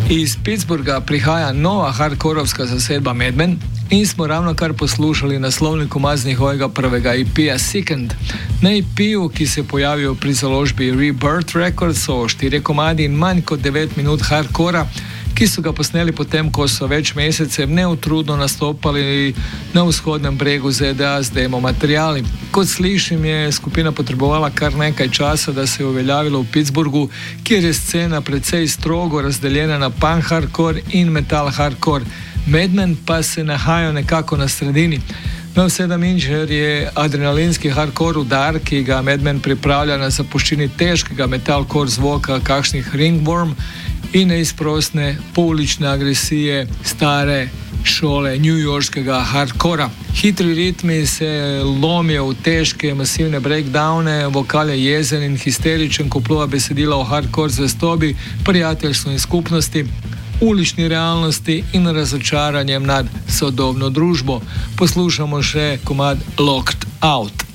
Iz Pittsburgha prihaja nova hardkorovska zasedba Mad Men in smo ravno kar poslušali naslovni komad z njihovega prvega EP-ja Sickened. Na EP-ju, ki se pojavijo pri založbi Rebirth Records, so 4 komadi in manj kot 9 minut hardkora, ki so ga posneli potem, ko so več mesecev neutrudno nastopali na vzhodnem bregu ZDA z demo materiali. Kot slišim, je skupina potrebovala kar nekaj časa, da se je uveljavila v Pittsburghu, kjer je scena precej strogo razdeljena na punk hardcore in metal hardcore. Mad Men pa se nahajajo nekako na sredini. Nov 7-inčer je adrenalinski hardcore udar, ki ga Mad Men pripravlja na zapuščini težkega metalcore zvoka, kakšnih Ringworm in neizprostne poulične agresije stare šole newyorškega hardcora. Hitri ritmi se lomijo v težke, masivne breakdowne, vokal je jezen in histeričen, ko pluva besedila o hardcore zvestobi, prijateljstvu in skupnosti, ulični realnosti in razočaranjem nad sodobno družbo. Poslušamo še komad Locked Out.